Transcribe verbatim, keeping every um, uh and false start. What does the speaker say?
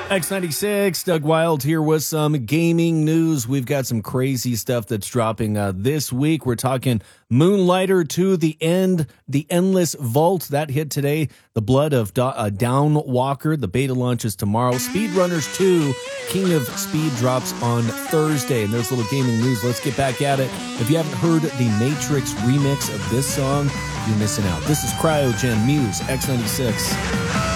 X ninety-six, Doug Wild here with some gaming news. We've got some crazy stuff that's dropping uh, this week. We're talking Moonlighter to the End, The Endless Vault. That hit today. The Blood of Do- uh, Downwalker. The beta launches tomorrow. Speedrunners two, King of Speed drops on Thursday. And there's a little gaming news. Let's get back at it. If you haven't heard the Matrix remix of this song, you're missing out. This is Cryogen Muse, X ninety-six.